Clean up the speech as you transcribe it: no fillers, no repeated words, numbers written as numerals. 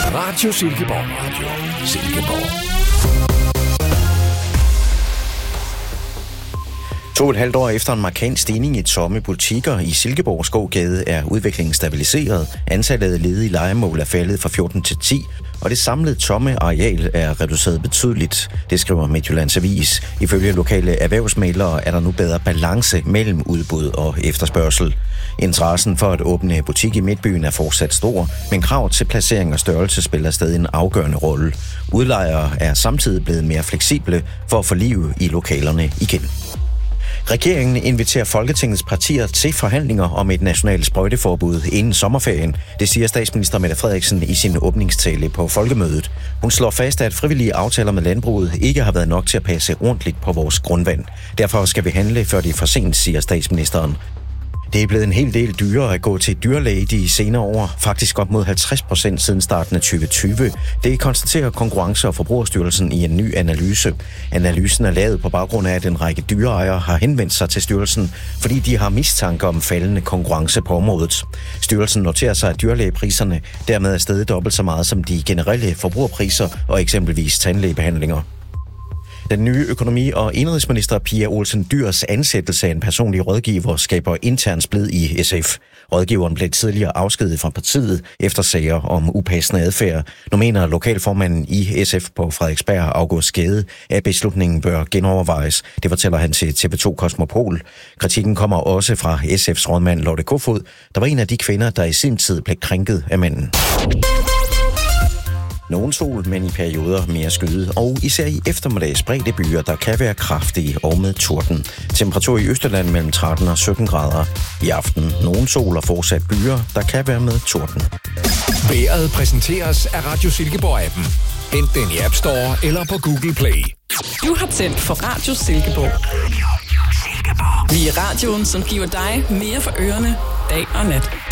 Radio Silkeborg. Radio Silkeborg. 2,5 år efter en markant stigning i tomme butikker i Silkeborg Skogade er udviklingen stabiliseret. Antallet af ledige lejemål er faldet fra 14 til 10, og det samlede tomme areal er reduceret betydeligt. Det skriver Midtjyllands Avis. Ifølge lokale erhvervsmæglere er der nu bedre balance mellem udbud og efterspørgsel. Interessen for at åbne butik i Midtbyen er fortsat stor, men krav til placering og størrelse spiller stadig en afgørende rolle. Udlejere er samtidig blevet mere fleksible for at få liv i lokalerne igen. Regeringen inviterer Folketingets partier til forhandlinger om et nationalt sprøjteforbud inden sommerferien. Det siger statsminister Mette Frederiksen i sin åbningstale på Folkemødet. Hun slår fast, at frivillige aftaler med landbruget ikke har været nok til at passe ordentligt på vores grundvand. Derfor skal vi handle, før det er for sent, siger statsministeren. Det er blevet en hel del dyrere at gå til dyrlæge de senere år, faktisk op mod 50% siden starten af 2020. Det konstaterer Konkurrence- og Forbrugerstyrelsen i en ny analyse. Analysen er lavet på baggrund af, at en række dyreejere har henvendt sig til styrelsen, fordi de har mistanke om faldende konkurrence på området. Styrelsen noterer sig, at dyrlægepriserne dermed er steget dobbelt så meget som de generelle forbrugerpriser og eksempelvis tandlægebehandlinger. Den nye økonomi- og indenrigsminister Pia Olsen Dyhrs ansættelse af en personlig rådgiver skaber intern splid i SF. Rådgiveren blev tidligere afskediget fra partiet efter sager om upassende adfærd. Nu mener lokalformanden i SF på Frederiksberg, August Gade, at beslutningen bør genovervejes. Det fortæller han til TV2 Kosmopol. Kritikken kommer også fra SF's rådmand Lotte Kofod, der var en af de kvinder, der i sin tid blev krænket af manden. Nogen sol, men i perioder mere skyde, og især i eftermiddag spredte byer, der kan være kraftige og med torden. Temperatur i Østjylland mellem 13 og 17 grader. I aften nogen sol og fortsat byer, der kan være med torden. Vejret præsenteres af Radio Silkeborg-appen. Hent den i App Store eller på Google Play. Du har tændt for Radio Silkeborg. Vi er radioen, som giver dig mere for ørerne dag og nat.